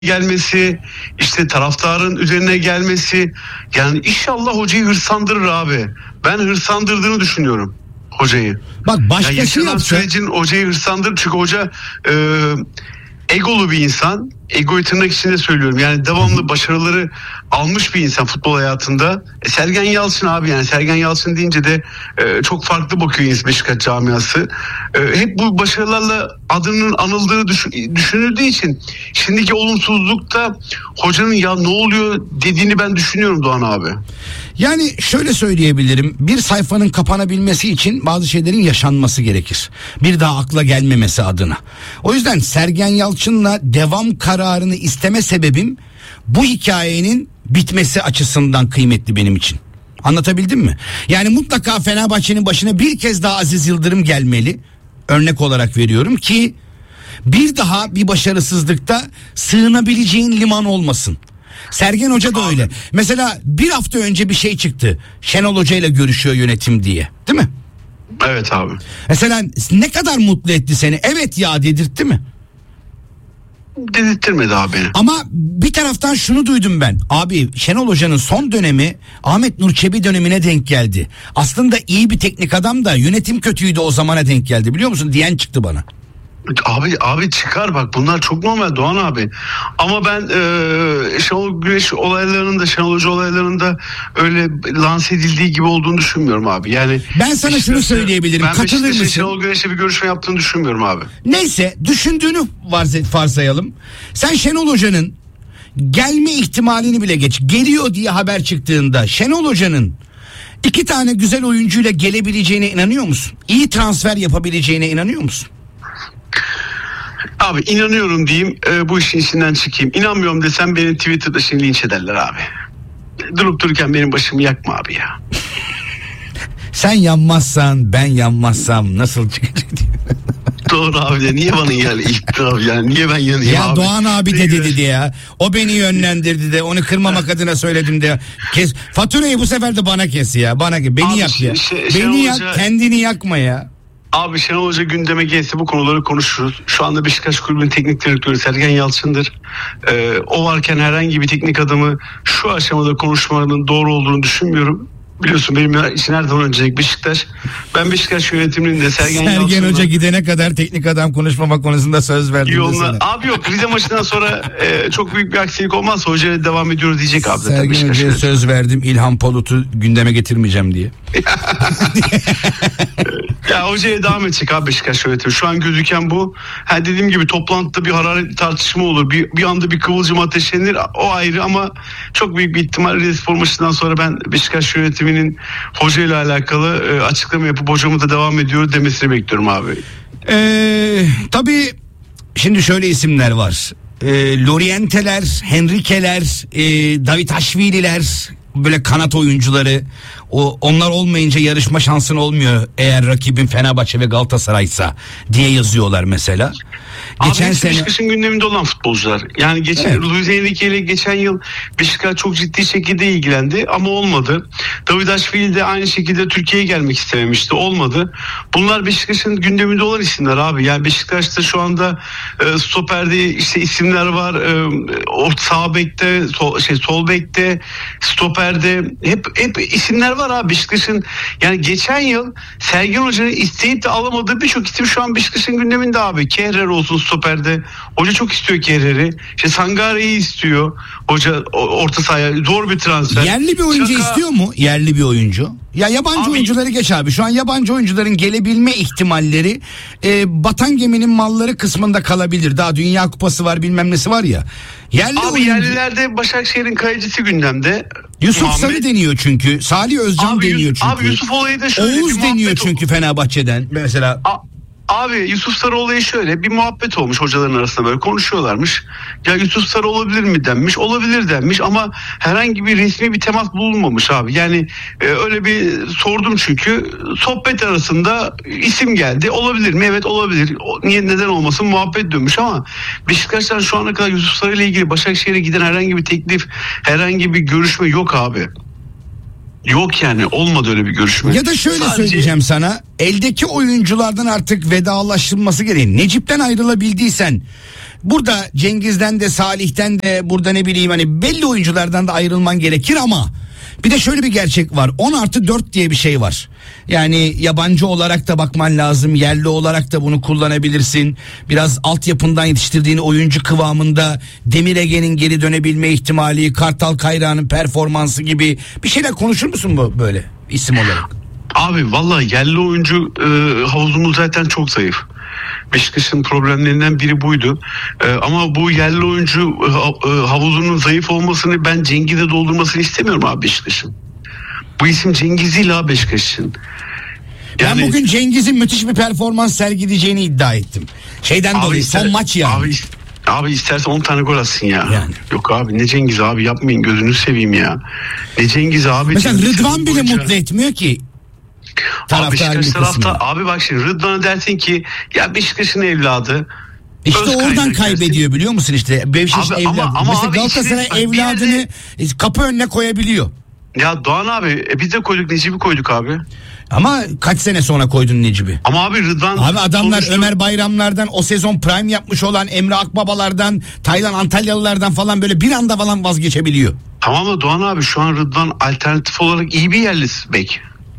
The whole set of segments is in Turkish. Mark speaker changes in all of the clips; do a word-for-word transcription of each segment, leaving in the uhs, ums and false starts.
Speaker 1: gelmesi, işte taraftarın üzerine gelmesi, yani inşallah hocayı hırslandırır abi. Ben hırslandırdığını düşünüyorum hocayı.
Speaker 2: Bak başkası
Speaker 1: yani
Speaker 2: yapsa.
Speaker 1: Sürecin hocayı hırslandırır çünkü hoca e, egolu bir insan. Egoyu tırnak içinde söylüyorum. Yani devamlı başarıları almış bir insan futbol hayatında. E, Sergen Yalçın abi, yani Sergen Yalçın deyince de e, çok farklı bakıyor Beşiktaş camiası. E, hep bu başarılarla adının anıldığı düşün, düşünüldüğü için şimdiki olumsuzlukta hocanın ya ne oluyor dediğini ben düşünüyorum Doğan abi.
Speaker 2: Yani şöyle söyleyebilirim, bir sayfanın kapanabilmesi için bazı şeylerin yaşanması gerekir. Bir daha akla gelmemesi adına. O yüzden Sergen Yalçın'la devam kararını isteme sebebim bu hikayenin bitmesi açısından kıymetli benim için. Anlatabildim mi? Yani mutlaka Fenerbahçe'nin başına bir kez daha Aziz Yıldırım gelmeli. Örnek olarak veriyorum ki bir daha bir başarısızlıkta sığınabileceğin liman olmasın. Sergen Hoca da öyle. Mesela bir hafta önce bir şey çıktı. Şenol Hoca ile görüşüyor yönetim diye. Değil mi?
Speaker 1: Evet abi.
Speaker 2: Mesela ne kadar mutlu etti seni? Evet ya dedirtti mi?
Speaker 1: Dedirttirmedi abi beni.
Speaker 2: Ama bir taraftan şunu duydum ben. Abi Şenol Hoca'nın son dönemi Ahmet Nur Çebi dönemine denk geldi. Aslında iyi bir teknik adam da yönetim kötüydü o zamana denk geldi, biliyor musun? Diyen çıktı bana.
Speaker 1: Abi abi çıkar bak, bunlar çok normal Doğan abi. Ama ben e, Şenol Güneş olaylarında, Şenol Hoca olaylarında öyle lanse edildiği gibi olduğunu düşünmüyorum abi. Yani
Speaker 2: ben sana şunu söyleyebilirim.
Speaker 1: Ben
Speaker 2: katılır mısın?
Speaker 1: Şenol Güneş'le bir görüşme yaptığını düşünmüyorum abi.
Speaker 2: Neyse, düşündüğünü varsayalım. Sen Şenol Hoca'nın gelme ihtimalini bile geç. Geliyor diye haber çıktığında Şenol Hoca'nın iki tane güzel oyuncuyla gelebileceğine inanıyor musun? İyi transfer yapabileceğine inanıyor musun?
Speaker 1: Abi inanıyorum diyeyim, e, bu işin içinden çıkayım. İnanmıyorum desem beni Twitter'da şimdi linç ederler abi. Durup dururken benim başımı yakma abi ya.
Speaker 2: Sen yanmazsan ben yanmazsam nasıl çıkacak diye.
Speaker 1: Doğru abi de niye bana yani ilk abi yani niye ben yanayım
Speaker 2: ya
Speaker 1: abi?
Speaker 2: Doğan abi de dedi de ya. O beni yönlendirdi de, onu kırmamak adına söyledim de. Kes faturayı bu sefer de bana kes ya. Bana beni
Speaker 1: abi,
Speaker 2: yak ya.
Speaker 1: Şey,
Speaker 2: beni yak,
Speaker 1: Hoca,
Speaker 2: kendini yakma ya.
Speaker 1: Abi Şenol Hoca gündeme gelse bu konuları konuşuruz. Şu anda Beşiktaş Kulübü'nün teknik direktörü Sergen Yalçın'dır. Ee, o varken herhangi bir teknik adamı şu aşamada konuşmanın doğru olduğunu düşünmüyorum. Biliyorsun benim için her zaman öncelik Beşiktaş. Ben Beşiktaş yönetiminin de Sergen,
Speaker 2: Sergen
Speaker 1: Yalçın'la
Speaker 2: Hoca gidene kadar teknik adam konuşmamak konusunda söz verdim.
Speaker 1: yoluna... Abi yok, Rize maçından sonra e, çok büyük bir aksilik olmazsa hocayla devam ediyoruz diyecek abi.
Speaker 2: Sergen Hoca'ya söz verdim, İlhan Palut'u gündeme getirmeyeceğim diye.
Speaker 1: Ya hocaya devam edecek abi Beşiktaş yönetimi. Şu an gözüken bu. Ha, dediğim gibi toplantıda bir hararetli tartışma olur. Bir, bir anda bir kıvılcım ateşlenir. O ayrı ama çok büyük bir ihtimal Rizespor maçından sonra ben Beşiktaş yönetiminin hocayla alakalı e, açıklama yapıp hocamı da devam ediyor demesini bekliyorum abi.
Speaker 2: Ee, tabii şimdi şöyle isimler var. Ee, Loriente'ler, Henrique'ler, e, Davitashvili'ler, böyle kanat oyuncuları. O, onlar olmayınca yarışma şansın olmuyor eğer rakibin Fenerbahçe ve Galatasaray'sa diye yazıyorlar mesela.
Speaker 1: Geçen abi sene Beşiktaş'ın gündeminde olan futbolcular. Yani geçen evet. Luis Enrique ile geçen yıl Beşiktaş çok ciddi şekilde ilgilendi ama olmadı. Davitashvili de aynı şekilde Türkiye'ye gelmek istememişti. Olmadı. Bunlar Beşiktaş'ın gündeminde olan isimler abi. Yani Beşiktaş'ta şu anda e, stoperde işte isimler var. E, sağ bekte, sol, şey sol bekte, stoperde hep hep isimler var abi Beşiktaş'ın. Yani geçen yıl Sergen Hoca'nın isteyip de alamadığı birçok isim şu an Beşiktaş'ın gündeminde abi. Kehrer olsun stoperde. Hoca çok istiyor Kehrer'i. İşte Sangare'yi istiyor. Hoca orta sahaya zor bir transfer.
Speaker 2: Yerli bir oyuncu Şaka... istiyor mu? Yerli bir oyuncu. Ya yabancı abi... oyuncuları geç abi. Şu an yabancı oyuncuların gelebilme ihtimalleri e, batan geminin malları kısmında kalabilir. Daha Dünya Kupası var, bilmem nesi var ya. Yerli
Speaker 1: abi
Speaker 2: oyuncu...
Speaker 1: yerlilerde Başakşehir'in kalecisi gündemde.
Speaker 2: Yusuf
Speaker 1: Muhammed...
Speaker 2: Sarı deniyor çünkü. Salih Özcan
Speaker 1: abi,
Speaker 2: deniyor çünkü.
Speaker 1: Abi Yusuf olayı da şöyle.
Speaker 2: Oğuz deniyor çünkü Fenerbahçe'den mesela.
Speaker 1: A- Abi Yusuf Sarı olayı şöyle, bir muhabbet olmuş hocaların arasında, böyle konuşuyorlarmış. Ya Yusuf Sarı olabilir mi denmiş, olabilir denmiş ama herhangi bir resmi bir temas bulunmamış abi. Yani e, öyle bir sordum çünkü sohbet arasında isim geldi. Olabilir mi? Evet olabilir. O, niye neden olmasın, muhabbet dönmüş ama Beşiktaş'tan şu ana kadar Yusuf Sarı ile ilgili Başakşehir'e giden herhangi bir teklif, herhangi bir görüşme yok abi. Yok yani, olmadı öyle bir görüşme.
Speaker 2: Ya da şöyle
Speaker 1: Sadece...
Speaker 2: söyleyeceğim sana, eldeki oyunculardan artık vedalaşılması gereği. Necip'ten ayrılabildiysen burada Cengiz'den de Salih'ten de burada ne bileyim hani belli oyunculardan da ayrılman gerekir ama bir de şöyle bir gerçek var. on artı dört diye bir şey var. Yani yabancı olarak da bakman lazım. Yerli olarak da bunu kullanabilirsin. Biraz altyapından yetiştirdiğin oyuncu kıvamında Demir Ege'nin geri dönebilme ihtimali, Kartal Kayra'nın performansı gibi bir şeyler konuşur musun bu böyle isim olarak?
Speaker 1: Abi vallahi yerli oyuncu e, havuzumuz zaten çok zayıf. Beşiktaş'ın problemlerinden biri buydu. E, ama bu yerli oyuncu e, havuzunun zayıf olmasını ben Cengiz'e doldurmasını istemiyorum abi Beşiktaş'ın. Bu isim Cengiz değil abi Beşiktaş'ın.
Speaker 2: Yani, ben bugün Cengiz'in müthiş bir performans sergileyeceğini iddia ettim. Şeyden
Speaker 1: abi
Speaker 2: dolayı
Speaker 1: ister,
Speaker 2: son maç yani.
Speaker 1: Abi, abi isterse on tane gol atsın ya.
Speaker 2: Yani.
Speaker 1: Yok abi ne Cengiz abi yapmayın gözünü seveyim ya. Ne Cengiz abi.
Speaker 2: Mesela
Speaker 1: Cengiz
Speaker 2: Rıdvan bile
Speaker 1: boyunca...
Speaker 2: mutlu etmiyor ki.
Speaker 1: Abi Beşiktaş tarafta abi bak şimdi Rıdvan'a dersin ki ya Beşiktaş'ın evladı.
Speaker 2: İşte oradan kaybediyor dersin. Biliyor musun işte Beşiktaş'ın evladı. Ama, ama Mesela Galatasaray işte, evladını yerde... kapı önüne koyabiliyor.
Speaker 1: Ya Doğan abi e, biz de koyduk Necip'i koyduk abi.
Speaker 2: Ama kaç sene sonra koydun Necip'i?
Speaker 1: Ama abi Rıdvan...
Speaker 2: Abi adamlar
Speaker 1: sonuçta...
Speaker 2: Ömer Bayramlardan, o sezon prime yapmış olan Emre Akbabalardan, Taylan Antalyalılardan falan böyle bir anda falan vazgeçebiliyor.
Speaker 1: Tamam da Doğan abi şu an Rıdvan alternatif olarak iyi bir yerli bek.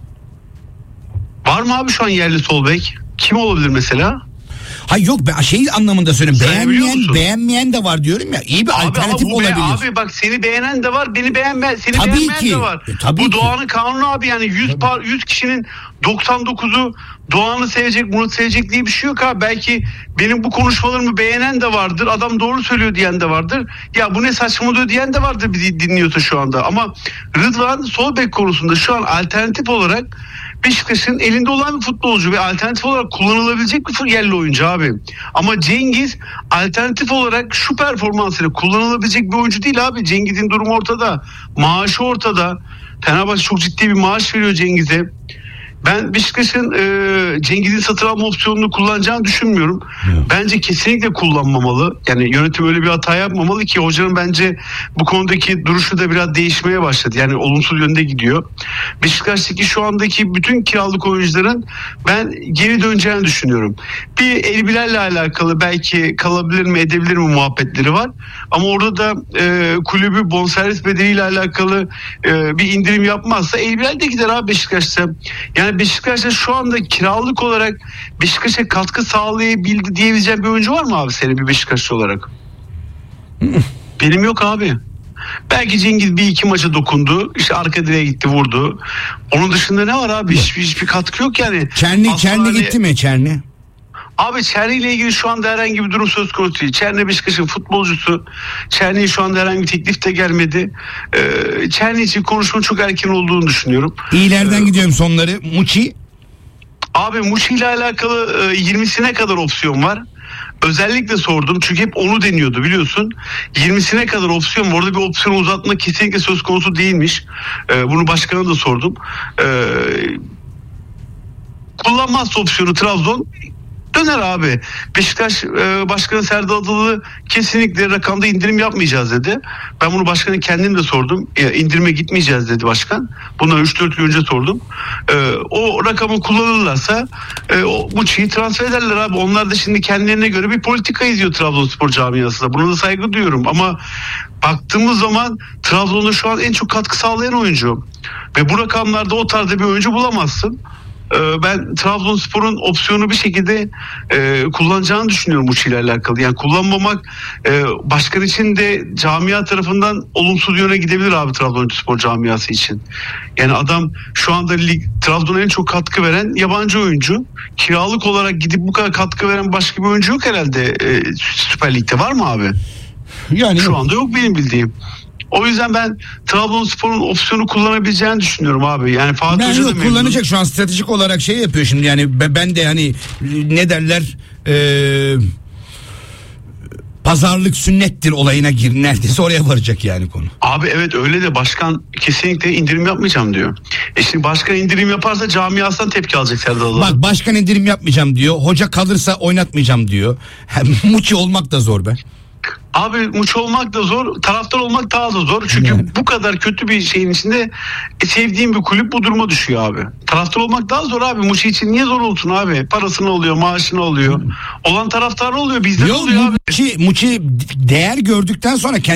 Speaker 1: Var mı abi şu an yerli sol bek? Kim olabilir mesela?
Speaker 2: Hayır yok ben şey anlamında söylüyorum. Beğenmeyen, beğenmeyen de var diyorum ya. İyi bir abi, alternatif olabilir.
Speaker 1: Be, abi bak seni beğenen de var, beni beğenmeyen, seni
Speaker 2: tabii
Speaker 1: beğenmeyen
Speaker 2: ki.
Speaker 1: de var.
Speaker 2: E, tabii
Speaker 1: bu
Speaker 2: ki.
Speaker 1: Doğan'ın kanunu abi yani yüz par, yüz kişinin doksan dokuzu Doğan'ı sevecek, Murat sevecek diye bir şey yok abi. Belki benim bu konuşmalarımı beğenen de vardır. Adam doğru söylüyor diyen de vardır. Ya bu ne saçmalıyor diyen de vardır bir dinliyorsa şu anda. Ama Rıdvan sol bek konusunda şu an alternatif olarak Beşiktaş'ın elinde olan bir futbolcu ve alternatif olarak kullanılabilecek bir yerli oyuncu abi. Ama Cengiz alternatif olarak şu performansıyla kullanılabilecek bir oyuncu değil abi. Cengiz'in durumu ortada. Maaşı ortada. Fenerbahçe çok ciddi bir maaş veriyor Cengiz'e. Ben Beşiktaş'ın e, Cengiz'in satın alma opsiyonunu kullanacağını düşünmüyorum. Evet. Bence kesinlikle kullanmamalı. Yani yönetim öyle bir hata yapmamalı ki hocanın bence bu konudaki duruşu da biraz değişmeye başladı. Yani olumsuz yönde gidiyor. Beşiktaş'taki şu andaki bütün kiralık oyuncuların ben geri döneceğini düşünüyorum. Bir Elbiler'le alakalı belki kalabilir mi edebilir mi muhabbetleri var. Ama orada da e, kulübü bonservis bedeliyle alakalı e, bir indirim yapmazsa Elbiler de gider abi Beşiktaş'ta. Yani Beşiktaş'ta şu anda kiralık olarak Beşiktaş'a katkı sağlayabildi diyebileceğim bir oyuncu var mı abi senin bir Beşiktaşlı olarak? Benim yok abi. Belki Cengiz bir iki maça dokundu. İşte arka direğe gitti vurdu. Onun dışında ne var abi? Hiçbir, hiçbir katkı yok yani.
Speaker 2: Çerni, Çerni hani... gitti mi Çerni?
Speaker 1: Abi Çerni ile ilgili şu anda herhangi bir durum söz konusu değil. Çerni Beşiktaş'ın futbolcusu. Çerni'ye şu anda herhangi bir teklif de gelmedi. Ee, Çerni için konuşmanın çok erken olduğunu düşünüyorum.
Speaker 2: İyilerden ee, gidiyorum sonları. Muçi?
Speaker 1: Abi Muçi ile alakalı e, yirmisine kadar opsiyon var. Özellikle sordum çünkü hep onu deniyordu biliyorsun. yirmisine kadar opsiyon var. Orada bir opsiyonu uzatma kesinlikle söz konusu değilmiş. Ee, bunu başkana da sordum. Ee, kullanmazsa opsiyonu Trabzon döner abi. Beşiktaş e, Başkanı Serdar Adalı kesinlikle rakamda indirim yapmayacağız dedi. Ben bunu başkanın kendim de sordum. E, indirime gitmeyeceğiz dedi başkan. Bundan üç dört gün önce sordum. E, o rakamı kullanırlarsa e, o Muçi'yi transfer ederler abi. Onlar da şimdi kendilerine göre bir politika izliyor Trabzonspor camiasında. Buna da saygı duyuyorum ama baktığımız zaman Trabzon'da şu an en çok katkı sağlayan oyuncu. Ve bu rakamlarda o tarzda bir oyuncu bulamazsın. Ben Trabzonspor'un opsiyonu bir şekilde e, kullanacağını düşünüyorum Muçi ile alakalı. Yani kullanmamak e, başkan için de camia tarafından olumsuz yöne gidebilir abi Trabzonspor camiası için. Yani adam şu anda lig Trabzon'a en çok katkı veren yabancı oyuncu. Kiralık olarak gidip bu kadar katkı veren başka bir oyuncu yok herhalde e, Süper Lig'de, var mı abi? Yani şu anda yok benim bildiğim. O yüzden ben Trabzonspor'un opsiyonu kullanabileceğini düşünüyorum abi. Yani Fatih
Speaker 2: ben
Speaker 1: Hoca
Speaker 2: yok,
Speaker 1: da
Speaker 2: kullanacak
Speaker 1: memnun.
Speaker 2: Şu an stratejik olarak şey yapıyor şimdi yani ben de hani ne derler ee, pazarlık sünnettir olayına gir, neredeyse oraya varacak yani konu.
Speaker 1: Abi evet öyle de başkan kesinlikle indirim yapmayacağım diyor. E şimdi başkan indirim yaparsa camiasından tepki alacak Serdar Adalı.
Speaker 2: Bak başkan indirim yapmayacağım diyor. Hoca kalırsa oynatmayacağım diyor. Muçi olmak da zor be.
Speaker 1: Abi Muçi olmak da zor, taraftar olmak daha da zor. Çünkü
Speaker 2: Yani.
Speaker 1: bu kadar kötü bir şeyin içinde e, sevdiğim bir kulüp bu duruma düşüyor abi. Taraftar olmak daha zor abi. Muçi için niye zor olsun abi? Parasını alıyor, maaşını alıyor. Olan taraftarı oluyor, bizde de
Speaker 2: Yok
Speaker 1: oluyor abi.
Speaker 2: Muçi, Muçi değer gördükten sonra